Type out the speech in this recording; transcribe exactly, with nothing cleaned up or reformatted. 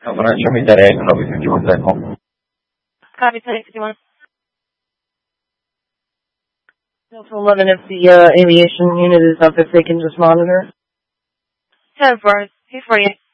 Alpha show me that egg, Copy fifty-one Cycle. Copy fifty-one. Delta eleven, if the uh, aviation unit is up, if they can just monitor. ten four, P forty-eight.